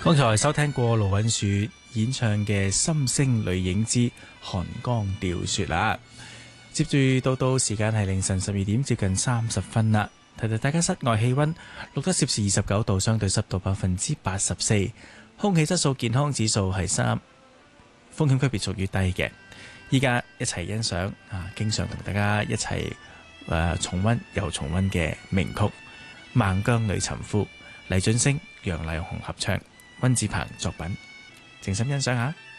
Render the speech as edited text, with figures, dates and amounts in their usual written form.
剛才收聽過盧允樹演唱嘅《心聲淚影之寒江釣雪》啦。接住到時間係凌晨12點接近30分啦。提提大家室外氣溫錄得攝氏29度，相對濕度84%，空氣質素健康指數係3，風險級別屬於低嘅。依家一齊欣賞經常同大家一齊重溫又重溫嘅名曲《孟姜女尋夫》，黎俊升、楊麗紅合唱，溫子鵬作品，靜心欣賞下。